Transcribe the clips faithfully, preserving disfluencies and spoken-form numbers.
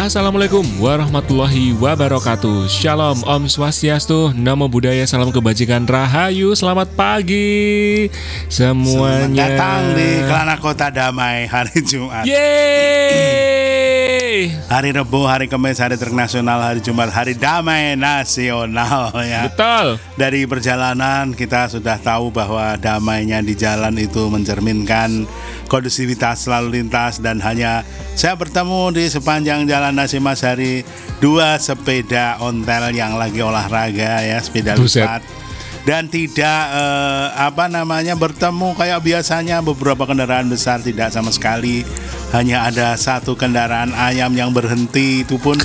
Assalamualaikum warahmatullahi wabarakatuh. Shalom, Om Swastiastu, Namo Buddhaya, salam kebajikan, rahayu, selamat pagi semuanya. Selamat datang di Kelana Kota Damai hari Jumat. Yeay. Hari Rebo, hari Kamis, hari Internasional, hari Jumat, hari Damai Nasional ya. Betul. Dari perjalanan kita sudah tahu bahwa damainya di jalan itu mencerminkan kondusivitas lalu lintas, dan hanya saya bertemu di sepanjang jalan Nasim Ashari dua sepeda ontel yang lagi olahraga ya, sepeda lipat, dan tidak eh, apa namanya bertemu kayak biasanya beberapa kendaraan besar, tidak sama sekali. Hanya ada satu kendaraan ayam yang berhenti, itu pun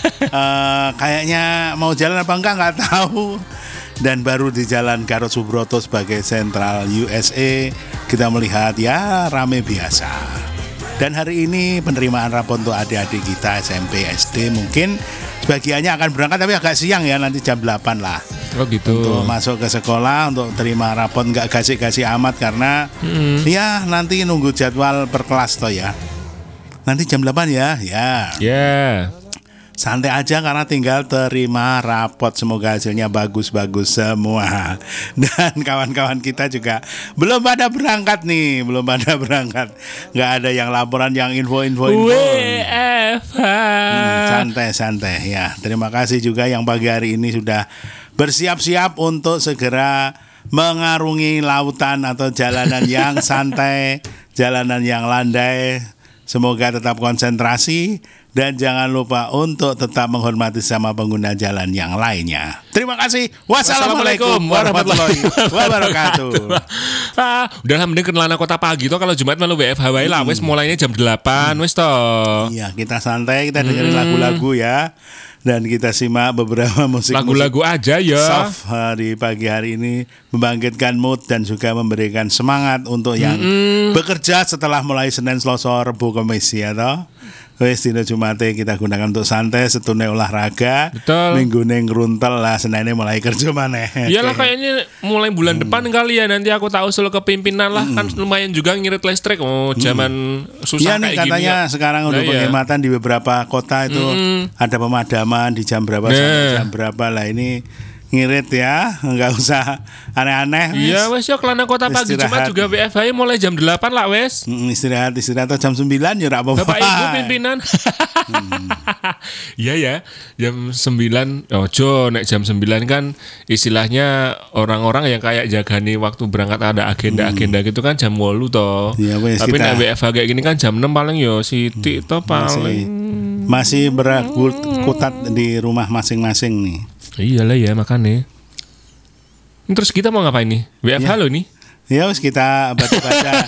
eh, kayaknya mau jalan apa enggak nggak tahu. Dan baru di Jalan Gatot Subroto sebagai sentral U S A kita melihat ya rame biasa. Dan hari ini penerimaan rapot untuk adik-adik kita S M P S D mungkin sebagiannya akan berangkat, tapi agak siang ya, nanti jam delapan lah. Oh gitu. Untuk masuk ke sekolah untuk terima rapot, nggak gasik-gasik amat karena hmm. ya nanti nunggu jadwal per kelas toh ya. Nanti jam delapan ya. Ya. Ya. Yeah. Santai aja karena tinggal terima rapot, semoga hasilnya bagus-bagus semua. Dan kawan-kawan kita juga belum pada berangkat nih, belum pada berangkat. Nggak ada yang laporan, yang info-info info. W F H. Hmm, santai-santai ya. Terima kasih juga yang pagi hari ini sudah bersiap-siap untuk segera mengarungi lautan atau jalanan yang santai, jalanan yang landai. Semoga tetap konsentrasi dan jangan lupa untuk tetap menghormati sama pengguna jalan yang lainnya. Terima kasih. Wassalamualaikum warahmatullahi wabarakatuh. Ah, udah mending Kelana Kota pagi toh, kalau Jumat malu W F H wae lah, wes mulainya jam delapan wes toh. Iya, kita santai, kita dengerin hmm. lagu-lagu ya. Dan kita simak beberapa musik lagu-lagu aja ya. Soft di pagi hari ini membangkitkan mood dan juga memberikan semangat untuk yang mm-hmm. bekerja setelah mulai Senin, Selasa, Rabu, Kamis ya toh. Wes dina Jumate kita gunakan untuk santai, setune olahraga. Betul. Minggu neng gruntel lah, Seninnya mulai kerja maneh. Iyalah kayaknya mulai bulan hmm. depan kali ya, nanti aku tak usul ke pimpinan lah, hmm. kan lumayan juga ngirit listrik. Oh, zaman hmm. susah ya, nih, kayak katanya gini. Sekarang udah nah, penghematan ya. Di beberapa kota itu hmm. ada pemadaman di jam berapa nah. sampai jam berapa lah, ini ngirit ya, nggak usah aneh-aneh. Iya wes ya, Kelana Kota pagi Jumat juga W F H mulai jam delapan lah wes. Hmm, istirahat istirahat atau jam sembilan ya apa-apa. Bapak Ibu pimpinan. Iya hmm. ya, jam sembilan. Oh jo, nek jam sembilan kan istilahnya orang-orang yang kayak jagani waktu berangkat ada agenda-agenda gitu kan jam wolu toh. Ya, wes, tapi nek W F H kayak gini kan jam enam paling yo siti hmm. toh paling. Masih, masih berkutat di rumah masing-masing nih. Iyalah ya, makanya. Terus kita mau ngapain nih? W F H ya. Lo nih. Ya wis kita baca-baca